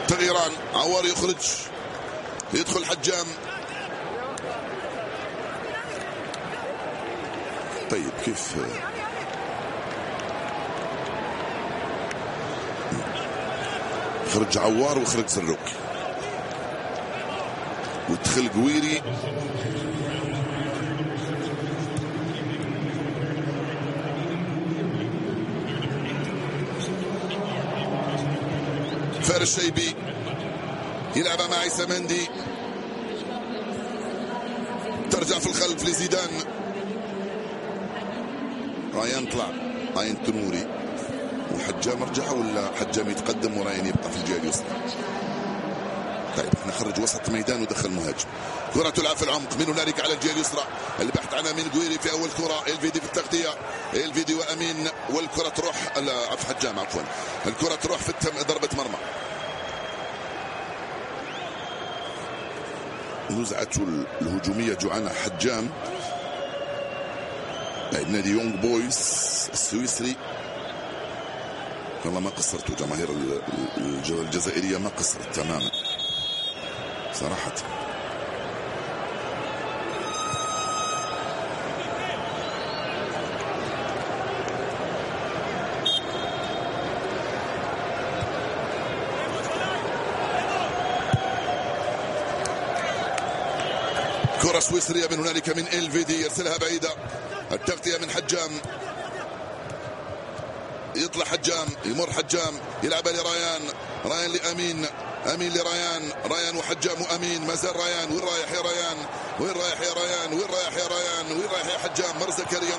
تغييران، عوار يخرج، يدخل حجام. طيب كيف خرج عوار وخرج زروق ودخل قويري. فارس الشيبي يلعبها مع عيسى مندي، ترجع في الخلف لزيدان. رايان طلع، رايان تنوري وحجام رجع، ولا حجام يتقدم ورايان يبقى في الجهه اليسرى؟ طيب احنا خرج وسط ميدان ودخل مهاجم. كرة تلعب في العمق من هنالك على الجهه اليسرى، البحث عنها من قويري في اول كرة. الفيدي في التغطيه، الفيدي وامين، والكرة تروح في حجام، عفوا الكرة تروح في ضربة مرمى. نزعته الهجومية جوعان حجام لاعب نادي يونغ بويز السويسري. والله ما قصرتوا جماهير الجزائرية، ما قصرت تماما صراحة. كرة سويسرية من هنالك من الفيدي، يرسلها بعيدة، التغطية من حجام، يطلع حجام، يمر حجام، يلعبها لرايان، رايان لأمين، أمين لرايان، رايان وحجام وأمين، ما زال رايان. وين رايح يا رايان؟ وين رايح يا رايان؟ وين رايح يا رايان؟ وين رايح يا حجام؟ مر زكريا